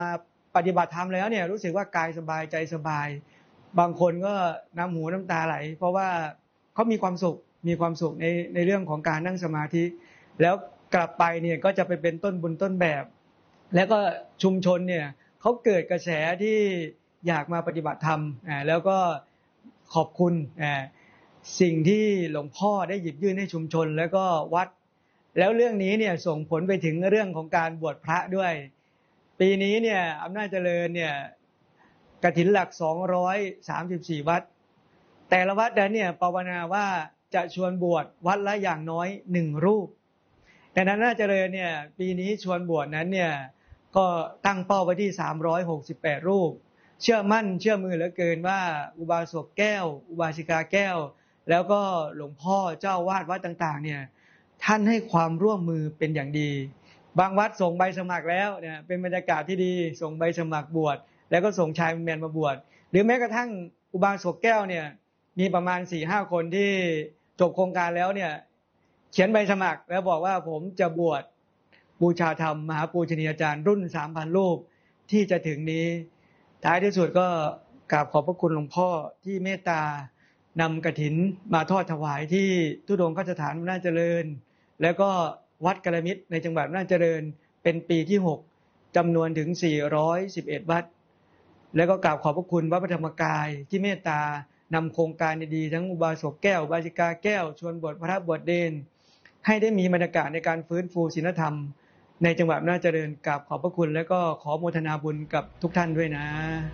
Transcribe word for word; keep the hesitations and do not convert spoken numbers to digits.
มาปฏิบัติธรรมแล้วเนี่ยรู้สึกว่ากายสบายใจสบายบางคนก็น้ำหูน้ำตาไหลเพราะว่าเขามีความสุขมีความสุขในในเรื่องของการนั่งสมาธิแล้วกลับไปเนี่ยก็จะไปเป็นต้นบุญต้นแบบแล้วก็ชุมชนเนี่ยเขาเกิดกระแสที่อยากมาปฏิบัติธรรมอ่าแล้วก็ขอบคุณอ่าสิ่งที่หลวงพ่อได้หยิบยื่นให้ชุมชนแล้วก็วัดแล้วเรื่องนี้เนี่ยส่งผลไปถึงเรื่องของการบวชพระด้วยปีนี้เนี่ยอำนาจเจริญเนี่ยกฐินหลักสองร้อยสามสิบสี่วัดแต่ละวัดนั้นเนี่ยภาวนาว่าจะชวนบวชวัดละอย่างน้อยหนึ่งรูปแต่นั้นอำนาจเจริญเนี่ยปีนี้ชวนบวชนั้นเนี่ยก็ตั้งเป้าไว้ที่สามร้อยหกสิบแปดรูปเชื่อมั่นเชื่อมือเหลือเกินว่าอุบาสกแก้วอุบาสิกาแก้วแล้วก็หลวงพ่อเจ้าวาดวัดต่างๆเนี่ยท่านให้ความร่วมมือเป็นอย่างดีบางวัดส่งใบสมัครแล้วเนี่ยเป็นบรรยากาศที่ดีส่งใบสมัครบวชแล้วก็ส่งชายแมนมาบวชหรือแม้กระทั่งอุบาสกแก้วเนี่ยมีประมาณ สี่ห้า คนที่จบโครงการแล้วเนี่ยเขียนใบสมัครแล้วบอกว่าผมจะบวชบูชาธรรมมหาปูชนียาจารย์รุ่น สามพัน รูปที่จะถึงนี้ท้ายที่สุดก็กราบขอบพระคุณหลวงพ่อที่เมตตานำกฐินมาทอดถวายที่ธุดงคสถานอำนาจเจริญแล้วก็วัดกัลมิตรในจังหวัดอำนาจเจริญเป็นปีที่หกจำนวนถึงสี่ร้อยสิบเอ็ดวัดแล้วก็กราบขอบพระคุณวัดพระธรรมกายที่เมตตานำโครงการดีๆทั้งอุบาสกแก้วอุบาสิกาแก้วชวนบวชพระบวชเณรให้ได้มีบรรยากาศในการฟื้นฟูศีลธรรมในจังหวัดอำนาจเจริญกราบขอบพระคุณและก็ขอโมทนาบุญกับทุกท่านด้วยนะ